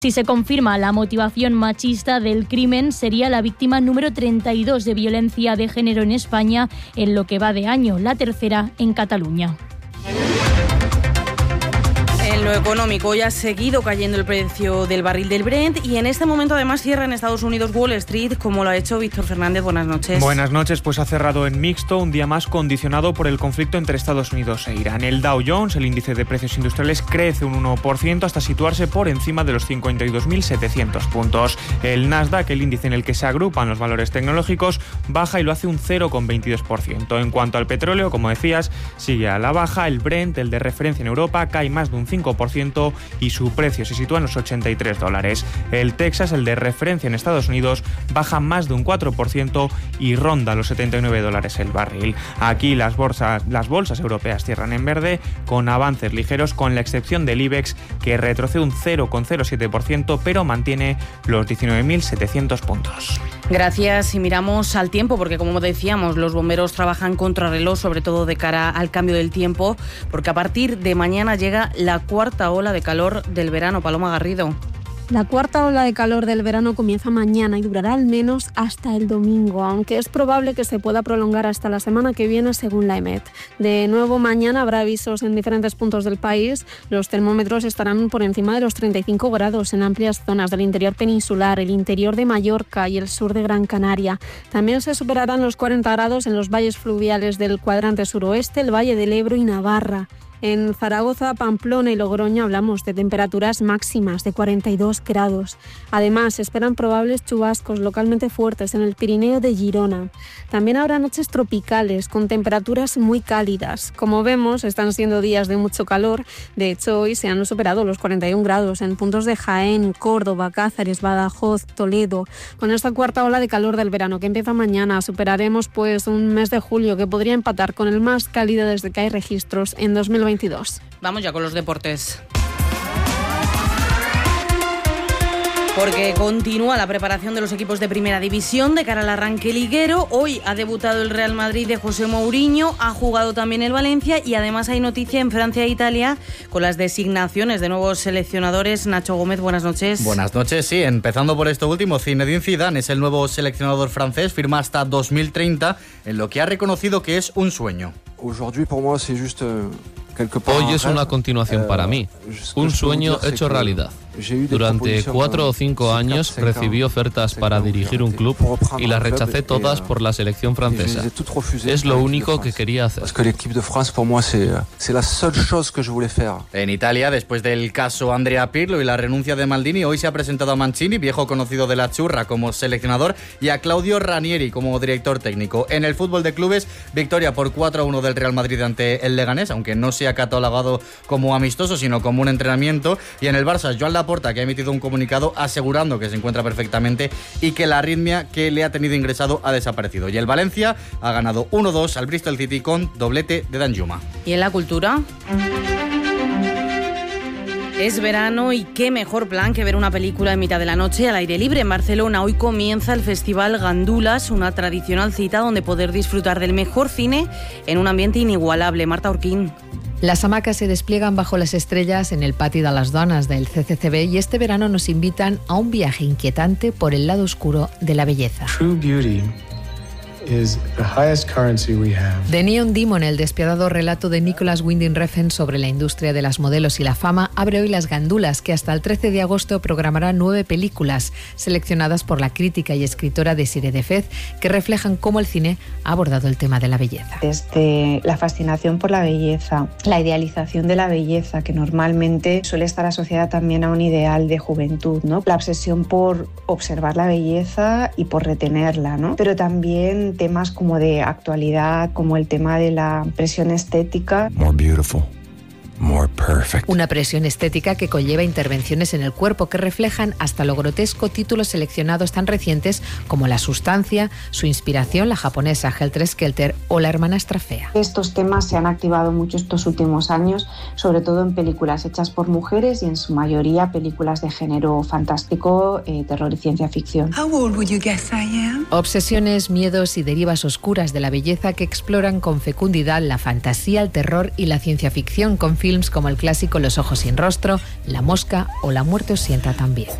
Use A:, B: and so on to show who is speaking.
A: Si se confirma la motivación machista del crimen, sería la víctima número 32 de violencia de género en España en lo que va de año, la tercera en Cataluña.
B: En lo económico, hoy ha seguido cayendo el precio del barril del Brent y en este momento además cierra en Estados Unidos Wall Street, como lo ha hecho Víctor Fernández. Buenas noches.
C: Buenas noches, pues ha cerrado en mixto, un día más condicionado por el conflicto entre Estados Unidos e Irán. El Dow Jones, el índice de precios industriales, crece un 1% hasta situarse por encima de los 52.700 puntos. El Nasdaq, el índice en el que se agrupan los valores tecnológicos, baja y lo hace un 0,22%. En cuanto al petróleo, como decías, sigue a la baja. El Brent, el de referencia en Europa, cae más de un 5% y su precio se sitúa en los $83. El Texas, el de referencia en Estados Unidos, baja más de un 4% y ronda los $79 el barril. Aquí las bolsas europeas cierran en verde con avances ligeros, con la excepción del IBEX, que retrocede un 0,07%, pero mantiene los 19.700 puntos.
B: Gracias. Y miramos al tiempo, porque como decíamos, los bomberos trabajan contrarreloj, sobre todo de cara al cambio del tiempo, porque a partir de mañana llega la cuarta ola de calor del verano. Paloma Garrido.
D: La cuarta ola de calor del verano comienza mañana y durará al menos hasta el domingo, aunque es probable que se pueda prolongar hasta la semana que viene, según la EMET. De nuevo, mañana habrá avisos en diferentes puntos del país. Los termómetros estarán por encima de los 35 grados en amplias zonas del interior peninsular, el interior de Mallorca y el sur de Gran Canaria. También se superarán los 40 grados en los valles fluviales del cuadrante suroeste, el Valle del Ebro y Navarra. En Zaragoza, Pamplona y Logroño hablamos de temperaturas máximas de 42 grados. Además, se esperan probables chubascos localmente fuertes en el Pirineo de Girona. También habrá noches tropicales con temperaturas muy cálidas. Como vemos, están siendo días de mucho calor. De hecho, hoy se han superado los 41 grados en puntos de Jaén, Córdoba, Cáceres, Badajoz, Toledo. Con esta cuarta ola de calor del verano que empieza mañana, superaremos pues un mes de julio que podría empatar con el más cálido desde que hay registros en 2022.
B: Vamos ya con los deportes. Porque continúa la preparación de los equipos de primera división de cara al arranque liguero. Hoy ha debutado el Real Madrid de José Mourinho, ha jugado también el Valencia y además hay noticia en Francia e Italia con las designaciones de nuevos seleccionadores. Nacho Gómez, buenas noches.
E: Buenas noches, sí, empezando por esto último. Zinedine Zidane es el nuevo seleccionador francés, firma hasta 2030, en lo que ha reconocido que es un sueño.
F: Hoy es una continuación para mí, un sueño hecho realidad. Durante 4 o 5 años recibí ofertas para dirigir un club y las rechacé todas por la selección francesa. Es lo único que quería hacer.
E: En Italia, después del caso Andrea Pirlo y la renuncia de Maldini, hoy se ha presentado a Mancini, viejo conocido de la churra, como seleccionador, y a Claudio Ranieri como director técnico. En el fútbol de clubes, victoria por 4-1 del Real Madrid ante el Leganés, aunque no se ha catalogado como amistoso, sino como un entrenamiento. Y en el Barça, Joan Laporta, que ha emitido un comunicado asegurando que se encuentra perfectamente y que la arritmia que le ha tenido ingresado ha desaparecido. Y el Valencia ha ganado 1-2 al Bristol City con doblete de Danjuma.
B: ¿Y en la cultura? Es verano y qué mejor plan que ver una película en mitad de la noche al aire libre. En Barcelona hoy comienza el Festival Gandulas, una tradicional cita donde poder disfrutar del mejor cine en un ambiente inigualable. Marta Urquín.
G: Las hamacas se despliegan bajo las estrellas en el Pati de las Dones del CCCB y este verano nos invitan a un viaje inquietante por el lado oscuro de la belleza.
H: True beauty is the highest currency we have.
G: The Neon Demon, el despiadado relato de Nicholas Winding Refn sobre la industria de las modelos y la fama, abre hoy Las Gandulas, que hasta el 13 de agosto programará 9 películas seleccionadas por la crítica y escritora Desirée Defez, que reflejan cómo el cine ha abordado el tema de la belleza.
I: Desde la fascinación por la belleza, la idealización de la belleza, que normalmente suele estar asociada también a un ideal de juventud, ¿no? La obsesión por observar la belleza y por retenerla, ¿no? Pero también temas como de actualidad, como el tema de la presión estética.
J: More beautiful. More perfect.
G: Una presión estética que conlleva intervenciones en el cuerpo que reflejan hasta lo grotesco títulos seleccionados tan recientes como La Sustancia, su inspiración, la japonesa Helter Skelter o La hermanastra fea.
I: Estos temas se han activado mucho estos últimos años, sobre todo en películas hechas por mujeres y en su mayoría películas de género fantástico, terror y ciencia ficción.
K: How old would you guess I am?
G: Obsesiones, miedos y derivas oscuras de la belleza que exploran con fecundidad la fantasía, el terror y la ciencia ficción, con films como el clásico Los ojos sin rostro, La mosca o La muerte os sienta también.